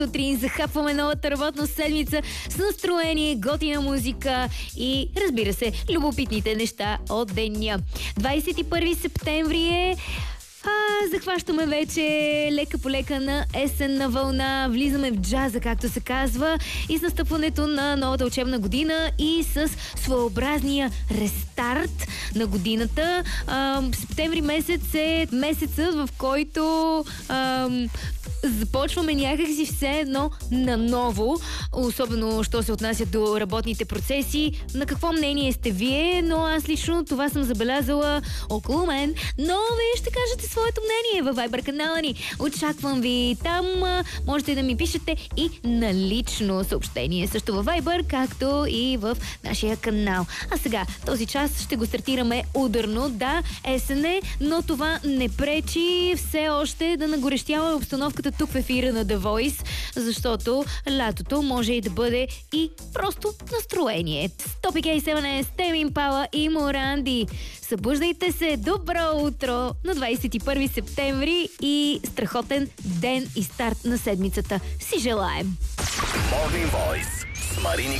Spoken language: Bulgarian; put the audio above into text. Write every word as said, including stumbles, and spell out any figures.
сутрин захапваме новата работна седмица с настроение, готина музика и, разбира се, любопитните неща от деня. двадесет и първи септември е... А, захващаме вече лека по лека на есенна вълна, влизаме в джаза, както се казва, и с настъпването на новата учебна година и с своеобразния рестарт на годината. А, септември месец е месецът, в който а, започваме някакси все едно наново, особено що се отнася до работните процеси. На какво мнение сте вие? Но аз лично това съм забелязала около мен, но вие ще кажете своето мнение във Viber канала ни. Очаквам ви там. Можете да ми пишете и на лично съобщение също във Viber, както и в нашия канал. А сега, този час ще го стартираме ударно. Да, есен е, но това не пречи все още да нагорещява обстановката тук в ефира на The Voice, защото лятото може и да бъде и просто настроение. Топик Ей седем е Тейм Импала и Моранди. Събуждайте се, добро утро на двадесет и първи септември и страхотен ден и старт на седмицата си желаем. Morning Voice с Марини